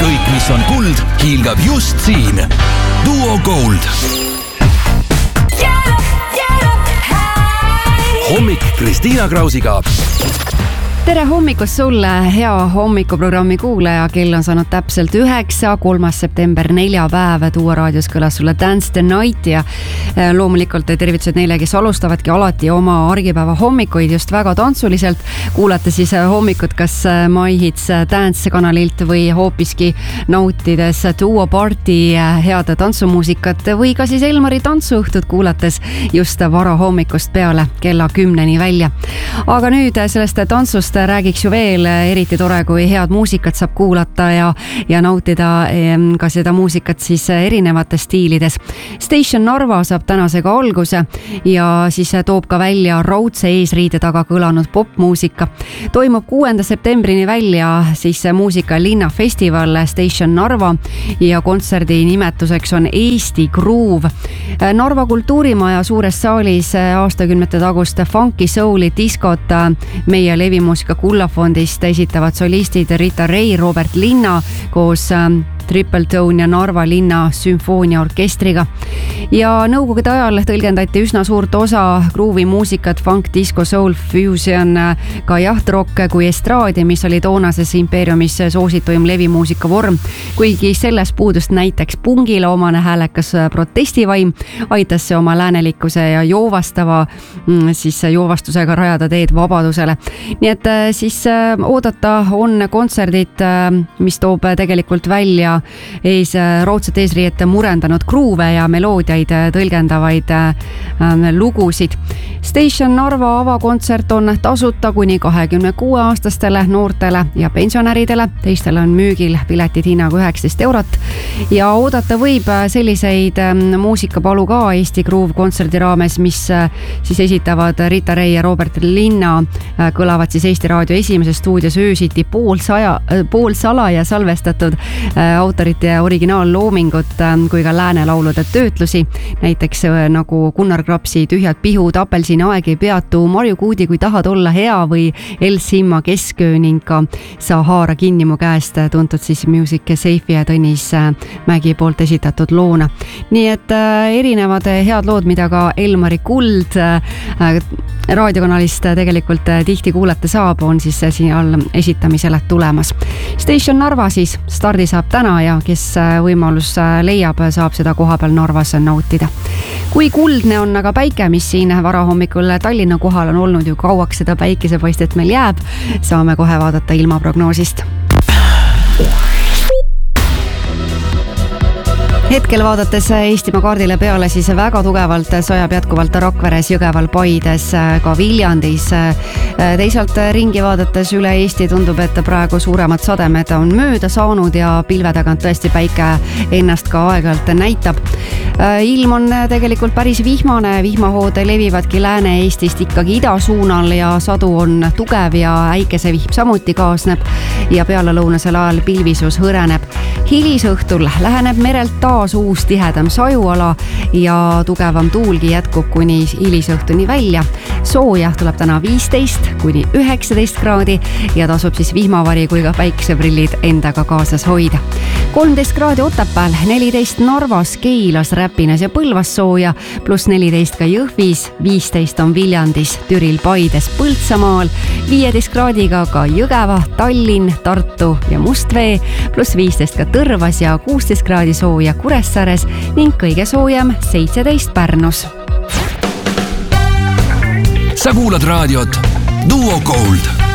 kõik, mis on kuld, hiilgab just siin. Duo Gold. Hommik Kristiina Krausiga. Tere hommikust sulle, hea hommikuprogrammi kuulaja. Kell on saanud täpselt 9, 3. september, neljapäev. Duo raadios kõlas sulle Dance the Night ja loomulikult tervitused neile, kes alustavadki alati oma argipäeva hommikuid just väga tantsuliselt. Kuulate siis hommikut kas My Hits Dance kanalilt või hoopiski nautides Duo Party head tantsumuusikat või ka siis Elmari tantsuõhtut kuulates just vara hommikust peale kella 10 välja. Aga nüüd sellest tantsust räägiks ju veel, eriti tore, kui head muusikat saab kuulata ja nautida ka seda muusikat siis erinevates stiilides. Station Narva saab tänasega alguse ja siis toob ka välja raudse eesriide taga kõlanud popmuusika. Toimub 6. septembrini välja siis muusika linnafestival Station Narva ja kontserdi nimetuseks on Eesti Groove. Narva kultuurimaja suures saalis aastakümnete tagust funky souli diskot meie levimuusika Kullafondist esitavad solistid Rita Ray, Robert Linna koos Triple Tone ja Narva linna sümfooniaorkestriga. Ja nõukogude ajal tõlgendati üsna suurt osa groovi muusikat, funk, disco, soul, fusion, ka jahtrock kui estraadi, mis oli toonases impeeriumis soosituim levimuusika vorm. Kuigi selles puudust näiteks pungile omane häälekas protestivaim, aitas see oma läänelikkuse ja joovastava siis joovastusega rajada teed vabadusele. Nii et siis oodata on kontserdit, mis toob tegelikult välja raudset eesriiete murendanud gruuve ja meloodiaid tõlgendavaid lugusid. Station Narva avakontsert on tasuta kuni 26-aastastele noortele ja pensionäridele. Teistele on müügil piletid hinnaga 19 eurot ja oodata võib selliseid muusikapalu ka Eesti Groove kontserdi raames, mis siis esitavad Rita Ray ja Robert Linna, kõlavad siis Eesti Raadio esimeses stuudios öösiti poolsalaja salvestatud autorite originaalloomingut kui ka lääne laulude töötlusi, näiteks nagu Gunnar Krapsi Tühjad pihud, Apelsini aeg ei peatu, Marju Kuudi Kui tahad olla hea või El Simma Kesköö ning ka Sa haara kinni mu käest, tuntud siis Music Safe'i ja Tõnis Mägi poolt esitatud loona. Nii et erinevad head lood, mida ka Elmari Kuld raadiokanalist tegelikult tihti kuulata saab, on siis siin all esitamisele tulemas. Station Narva siis stardi saab täna ja kes võimalus leiab, saab seda kohapeal Narvas nautida. Kui kuldne on aga päike, mis siin varahommikul Tallinna kohal on olnud ju kauaks seda päikesepaistet meil jääb, saame kohe vaadata ilmaprognoosist. Hetkel vaadates Eestimaa kaardile peale, siis väga tugevalt sajab jätkuvalt Rakveres, Jõgeval, Paides, ka Viljandis. Teisalt ringi vaadates üle Eesti tundub, et praegu suuremad sademed on mööda saanud ja pilve tagant tõesti päike ennast ka aeg-ajalt näitab. Ilm on tegelikult päris vihmane, vihmahood levivadki Lääne-Eestist ikkagi idasuunal ja sadu on tugev ja äikesevihm samuti kaasneb ja pealelõunasel ajal pilvisus hõreneb. Hilisõhtul läheneb merelt taas uus tihedam sajuala ja tugevam tuulgi jätkub kuni hilisõhtuni välja. Sooja tuleb täna 15 kuni 19 kraadi ja tasub siis vihmavari kui ka päikeseprillid endaga kaasas hoida. 13 kraadi Otepääl, 14 Narvas, Keilas, Räpinas ja Põlvas sooja, pluss 14 ka Jõhvis, 15 on Viljandis, Türil, Paides, Põltsamaal, 15 kraadiga ka Jõgeva, Tallinn, Tartu ja Mustvee, pluss 15 ka Tõrvas ja 16 kraadi sooja Kuressaares ning kõige soojem 17 Pärnus. Sa kuulad raadiot Duo Gold.